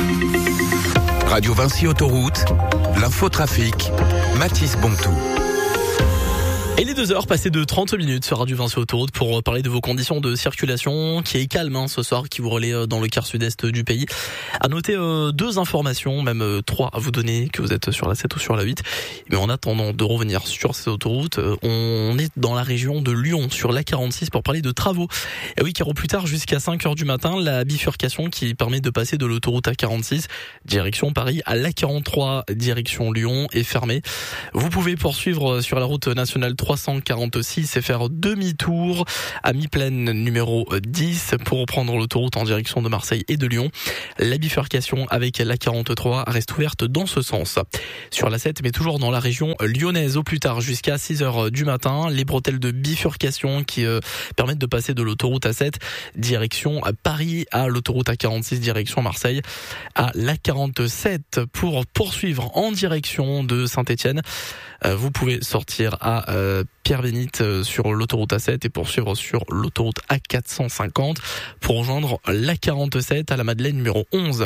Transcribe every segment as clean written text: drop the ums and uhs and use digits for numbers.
Radio Vinci Autoroute, l'infotrafic, Mathis Bontou. Et les 2 heures passées de 30 minutes sur Radio Vinci Autoroute pour parler de vos conditions de circulation qui est calme ce soir, qui vous relaie dans le quart sud-est du pays. À noter 2 informations, même 3 à vous donner, que vous êtes sur la 7 ou sur la 8. Mais en attendant de revenir sur ces autoroutes, on est dans la région de Lyon, sur la 46, pour parler de travaux. Et oui, car au plus tard, jusqu'à 5h du matin, la bifurcation qui permet de passer de l'autoroute A46, direction Paris, à l'A43, direction Lyon, est fermée. Vous pouvez poursuivre sur la route nationale 346 et faire demi-tour à mi-plaine numéro 10 pour prendre l'autoroute en direction de Marseille et de Lyon. La bifurcation avec la 43 reste ouverte dans ce sens. Sur la 7, mais toujours dans la région lyonnaise, au plus tard jusqu'à 6h du matin, les bretelles de bifurcation qui permettent de passer de l'autoroute A7 direction Paris à l'autoroute A46 direction Marseille à la 47 pour poursuivre en direction de Saint-Étienne. Vous pouvez sortir à Pierre-Bénite sur l'autoroute A7 et poursuivre sur l'autoroute A450 pour rejoindre l'A47 à la Madeleine numéro 11.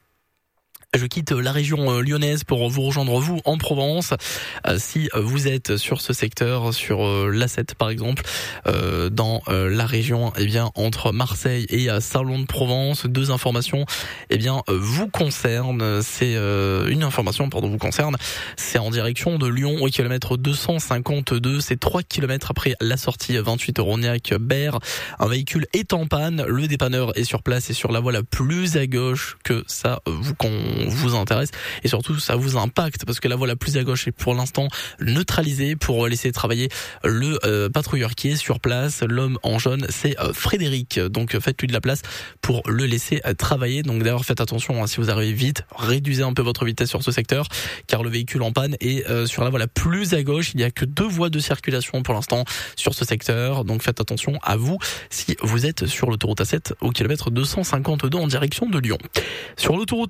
Je quitte la région lyonnaise pour vous rejoindre vous en Provence. Si vous êtes sur ce secteur, sur l'A7 par exemple, dans la région, entre Marseille et Salon-de-Provence, 2 informations, vous concernent. C'est une information, vous concerne. C'est en direction de Lyon au kilomètre 252. C'est 3 kilomètres après la sortie 28 Rognac-Berre. Un véhicule est en panne. Le dépanneur est sur place et sur la voie la plus à gauche que ça vous intéresse et surtout ça vous impacte parce que la voie la plus à gauche est pour l'instant neutralisée pour laisser travailler le patrouilleur qui est sur place. L'homme en jaune, c'est Frédéric, donc faites-lui de la place pour le laisser travailler. Donc d'ailleurs faites attention si vous arrivez vite, réduisez un peu votre vitesse sur ce secteur car le véhicule en panne est sur la voie la plus à gauche. Il n'y a que 2 voies de circulation pour l'instant sur ce secteur, donc faites attention à vous si vous êtes sur l'autoroute A7 au kilomètre 252 en direction de Lyon. Sur l'autoroute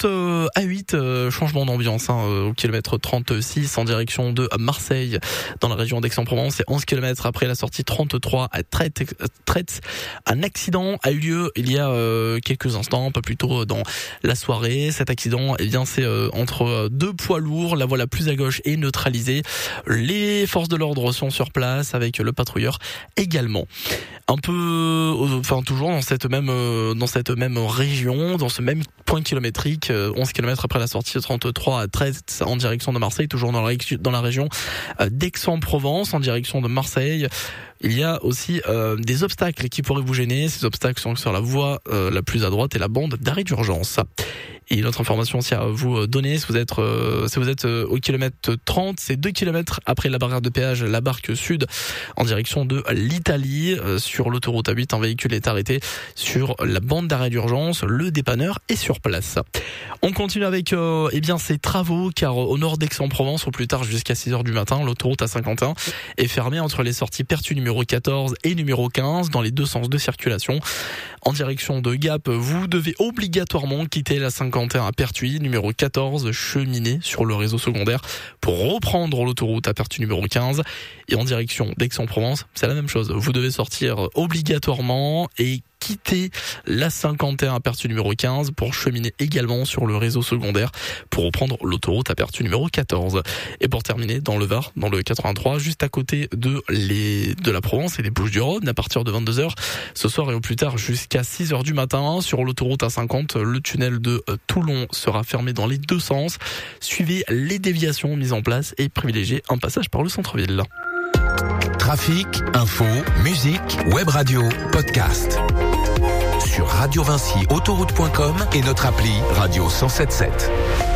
A8, changement d'ambiance au kilomètre 36 en direction de Marseille dans la région d'Aix-en-Provence et 11 km après la sortie 33 à Traite. Un accident a eu lieu il y a quelques instants, un peu plus tôt dans la soirée. Cet accident, c'est entre 2 poids lourds. La voie la plus à gauche est neutralisée. Les forces de l'ordre sont sur place avec le patrouilleur également. Toujours dans cette même région, dans ce même point kilométrique, 11 km après la sortie 33 à 13 en direction de Marseille, toujours dans la région d'Aix-en-Provence en direction de Marseille. Il y a aussi des obstacles qui pourraient vous gêner. Ces obstacles sont sur la voie la plus à droite et la bande d'arrêt d'urgence. Et une autre information aussi à vous donner, si vous êtes au kilomètre 30, c'est 2 km après la barrière de péage, la Barque Sud, en direction de l'Italie. Sur l'autoroute A8, un véhicule est arrêté sur la bande d'arrêt d'urgence. Le dépanneur est sur place. On continue avec ces travaux, car au nord d'Aix-en-Provence, au plus tard jusqu'à 6h du matin, l'autoroute A51 est fermée entre les sorties Pertuis numéro 14 et numéro 15 dans les 2 sens de circulation. En direction de Gap, vous devez obligatoirement quitter la 51 à Pertuis, numéro 14, cheminer sur le réseau secondaire pour reprendre l'autoroute à Pertuis numéro 15. Et en direction d'Aix-en-Provence, c'est la même chose. Vous devez sortir obligatoirement et quitter la 51 à Pertuis numéro 15 pour cheminer également sur le réseau secondaire pour reprendre l'autoroute à Pertuis numéro 14. Et pour terminer, dans le Var, dans le 83, juste à côté de la Provence et des Bouches-du-Rhône, à partir de 22h ce soir et au plus tard jusqu'à 6h du matin, sur l'autoroute A50, le tunnel de Toulon sera fermé dans les 2 sens. Suivez les déviations mises en place et privilégiez un passage par le centre-ville. Trafic, info, musique, web radio, podcast. Sur Radio Vinci Autoroute.com et notre appli Radio 107.7.